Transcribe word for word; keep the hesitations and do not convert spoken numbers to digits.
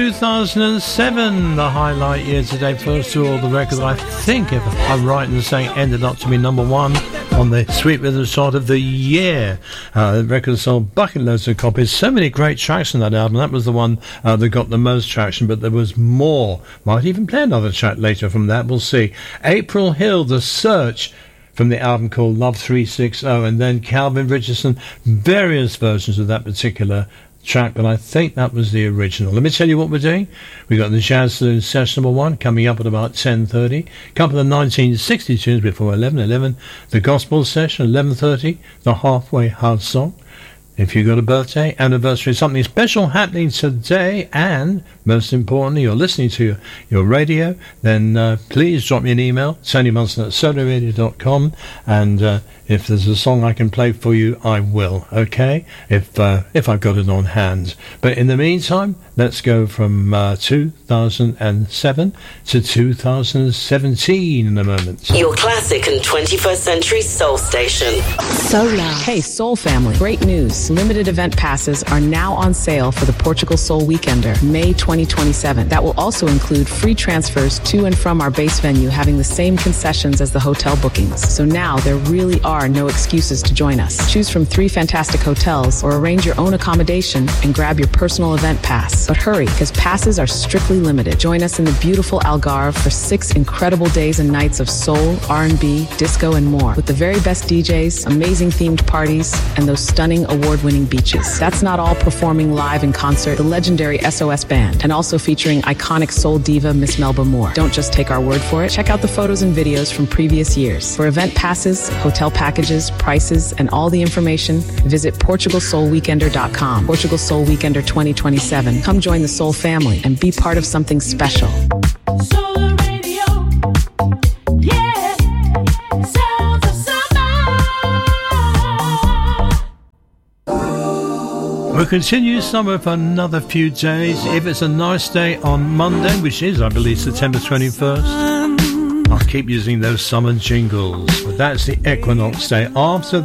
two thousand seven, the highlight year today. First of all, the record, I think, if I'm right in saying, ended up to be number one on the Sweet Rhythm chart of the year. Uh, the record sold bucket loads of copies. So many great tracks on that album. That was the one uh, that got the most traction, but there was more. Might even play another track later from that. We'll see. April Hill, The Search, from the album called Love three sixty, and then Calvin Richardson, various versions of that particular track, but I think that was the original. Let me tell you what we're doing. We've got the Jazz Saloon Session number one coming up at about ten thirty. A couple of nineteen sixty tunes before eleven eleven. The Gospel Session, eleven thirty. The Halfway House Song. If you've got a birthday, anniversary, something special happening today, and most importantly, you're listening to your, your radio, then uh, please drop me an email, Tony Munson at solar radio dot com, and uh, if there's a song I can play for you, I will, okay? If uh, if I've got it on hand. But in the meantime, let's go from uh, two thousand seven to two thousand seventeen in a moment. Your classic and twenty-first century soul station. Solar. Hey, Soul family. Great news. Limited event passes are now on sale for the Portugal Soul Weekender, May twenty twenty-seven. That will also include free transfers to and from our base venue, having the same concessions as the hotel bookings. So now there really are no excuses to join us. Choose from three fantastic hotels or arrange your own accommodation and grab your personal event pass. But hurry, because passes are strictly limited. Join us in the beautiful Algarve for six incredible days and nights of soul, R and B, disco, and more, with the very best D Js, amazing themed parties, and those stunning award-winning beaches. That's not all. Performing live in concert, the legendary S O S Band, and also featuring iconic soul diva Miss Melba Moore. Don't just take our word for it. Check out the photos and videos from previous years. For event passes, hotel packages, prices, and all the information, visit Portugal Soul Weekender dot com. Portugal Soul Weekender twenty twenty-seven. Come join the Soul family and be part of something special. Solar Radio, yeah, sounds of summer. We'll continue summer for another few days. If it's a nice day on Monday, which is, I believe, September twenty-first, I'll keep using those summer jingles. But that's the equinox day. After